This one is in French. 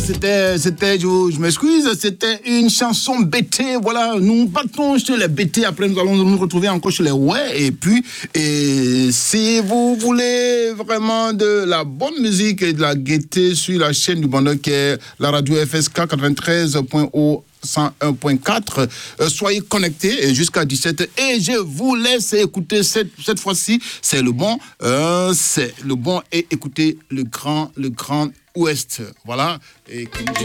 je m'excuse, c'était une chanson BT. Voilà, nous partons chez les BT. Après, nous allons nous retrouver encore chez les Ouais. Et puis, si vous voulez vraiment de la bonne musique et de la gaieté sur la chaîne du bonheur qui est la radio FSK 93.0 101.4, soyez connectés jusqu'à 17h et je vous laisse écouter cette fois-ci, c'est le bon et écoutez le grand Ouest, voilà, et qui nous dit